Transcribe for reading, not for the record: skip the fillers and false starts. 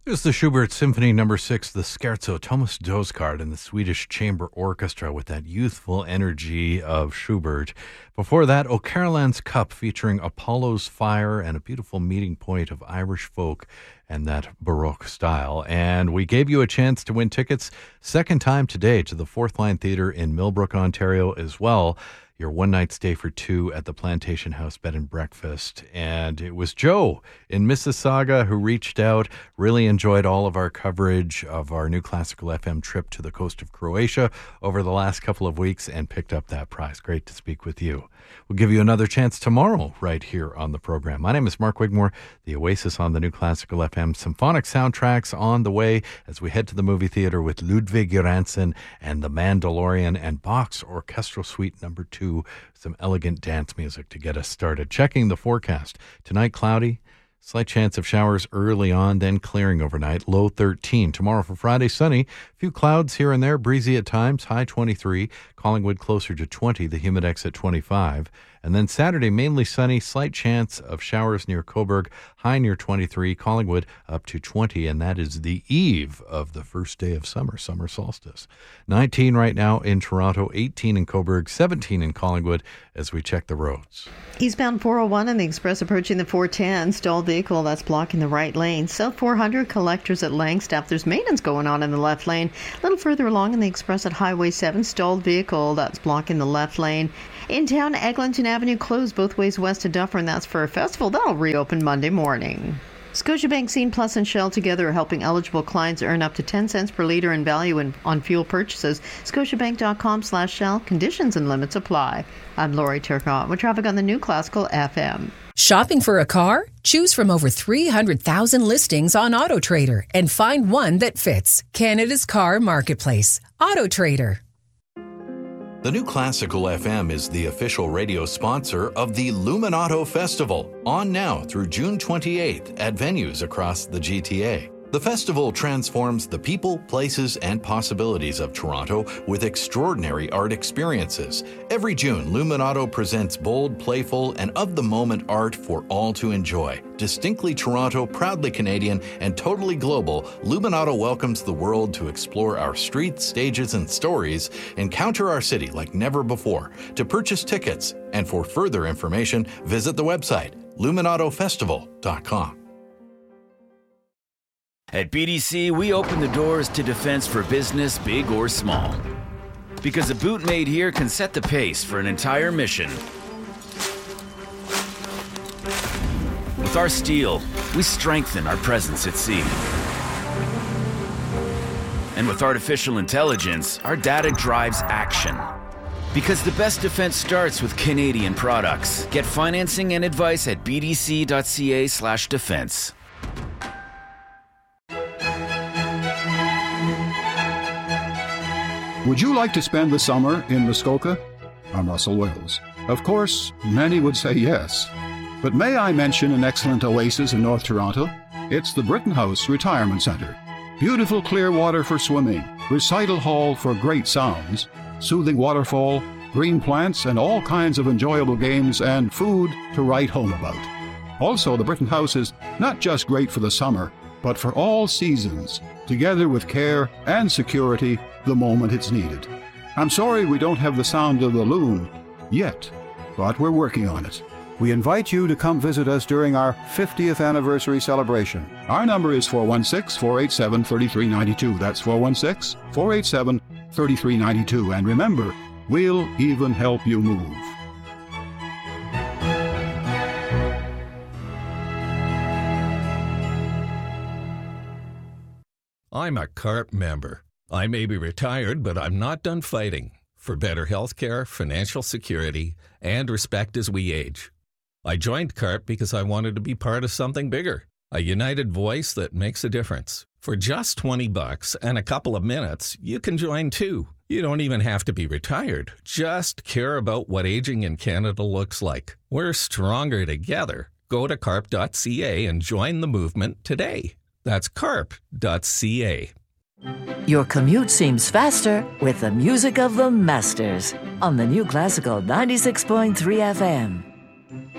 There's the Schubert Symphony No. 6, the Scherzo, Thomas Dosgaard and the Swedish Chamber Orchestra with that youthful energy of Schubert. Before that, O'Carolan's Cup featuring Apollo's Fire and a beautiful meeting point of Irish folk and that Baroque style. And we gave you a chance to win tickets second time today to the Fourth Line Theatre in Millbrook, Ontario as well. Your one-night stay for two at the Plantation House Bed and Breakfast. And it was Joe in Mississauga who reached out, really enjoyed all of our coverage of our New Classical FM trip to the coast of Croatia over the last couple of weeks and picked up that prize. Great to speak with you. We'll give you another chance tomorrow right here on the program. My name is Mark Wigmore, the Oasis on the New Classical FM. Symphonic soundtracks on the way as we head to the movie theater with Ludwig Göransson and The Mandalorian and Bach's Orchestral Suite No. 2. Some elegant dance music to get us started. Checking the forecast. Tonight, cloudy. Slight chance of showers early on, then clearing overnight. Low 13. Tomorrow for Friday, sunny. A few clouds here and there, breezy at times. High 23. Collingwood closer to 20. The Humidex at 25. And then Saturday, mainly sunny. Slight chance of showers near Cobourg. High near 23. Collingwood up to 20. And that is the eve of the first day of summer solstice. 19 right now in Toronto. 18 in Cobourg. 17 in Collingwood as we check the roads. Eastbound 401 and the express approaching the 410. Stalled vehicle that's blocking the right lane. South 400 collectors at Langstaff. There's maintenance going on in the left lane. A little further along in the express at Highway 7. Stalled vehicle that's blocking the left lane. In town, Eglinton Avenue closed both ways west to Dufferin. That's for a festival that'll reopen Monday morning. Scotiabank Scene Plus and Shell together are helping eligible clients earn up to 10 cents per litre in value on fuel purchases. Scotiabank.com/Shell. Conditions and limits apply. I'm Lori Turcotte with traffic on the New Classical FM. Shopping for a car? Choose from over 300,000 listings on AutoTrader and find one that fits. Canada's car marketplace. AutoTrader. The New Classical FM is the official radio sponsor of the Luminato Festival, on now through June 28th at venues across the GTA. The festival transforms the people, places, and possibilities of Toronto with extraordinary art experiences. Every June, Luminato presents bold, playful, and of-the-moment art for all to enjoy. Distinctly Toronto, proudly Canadian, and totally global, Luminato welcomes the world to explore our streets, stages, and stories, encounter our city like never before. To purchase tickets and for further information, visit the website luminatofestival.com. At BDC, we open the doors to defense for business, big or small. Because a boot made here can set the pace for an entire mission. With our steel, we strengthen our presence at sea. And with artificial intelligence, our data drives action. Because the best defense starts with Canadian products. Get financing and advice at bdc.ca/defense. Would you like to spend the summer in Muskoka? I'm Russell Wills. Of course, many would say yes. But may I mention an excellent oasis in North Toronto? It's the Britton House Retirement Centre. Beautiful clear water for swimming, recital hall for great sounds, soothing waterfall, green plants, and all kinds of enjoyable games and food to write home about. Also, the Britton House is not just great for the summer, but for all seasons, together with care and security the moment it's needed. I'm sorry we don't have the sound of the loon yet, but we're working on it. We invite you to come visit us during our 50th anniversary celebration. Our number is 416-487-3392. That's 416-487-3392. And remember, we'll even help you move. I'm a CARP member. I may be retired, but I'm not done fighting for better health care, financial security, and respect as we age. I joined CARP because I wanted to be part of something bigger, a united voice that makes a difference. For just $20 and a couple of minutes, you can join too. You don't even have to be retired. Just care about what aging in Canada looks like. We're stronger together. Go to carp.ca and join the movement today. That's carp.ca. Your commute seems faster with the music of the Masters on the New Classical 96.3 FM.